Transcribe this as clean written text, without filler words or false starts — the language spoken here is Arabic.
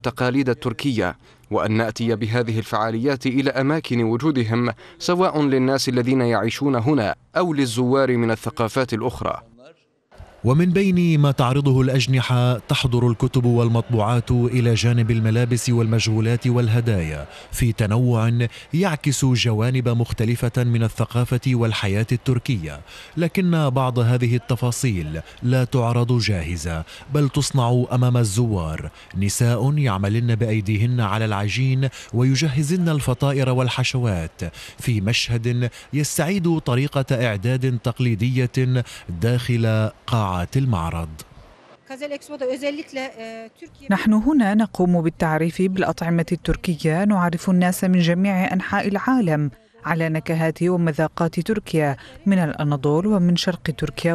التقاليد التركية، وأن نأتي بهذه الفعاليات إلى أماكن وجودهم سواء للناس الذين يعيشون هنا أو للزوار من الثقافات الأخرى. ومن بين ما تعرضه الأجنحة تحضر الكتب والمطبوعات إلى جانب الملابس والمجهولات والهدايا في تنوع يعكس جوانب مختلفة من الثقافة والحياة التركية، لكن بعض هذه التفاصيل لا تعرض جاهزة بل تصنع أمام الزوار. نساء يعملن بأيديهن على العجين ويجهزن الفطائر والحشوات في مشهد يستعيد طريقة إعداد تقليدية داخل قاعة المعرض. نحن هنا نقوم بالتعريف بالأطعمة التركية، نعرف الناس من جميع أنحاء العالم على نكهات ومذاقات تركيا من الأناضول ومن شرق تركيا